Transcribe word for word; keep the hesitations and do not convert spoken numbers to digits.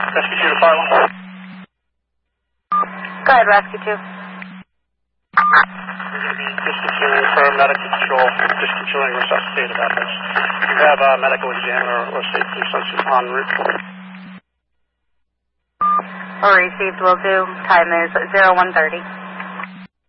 Rescue two to five one. Go ahead, Rescue two. We're going to be distancing for medical control, distancing resuscitated efforts. You have a medical examiner or safety associate en route. Received, will do. Time is zero one thirty.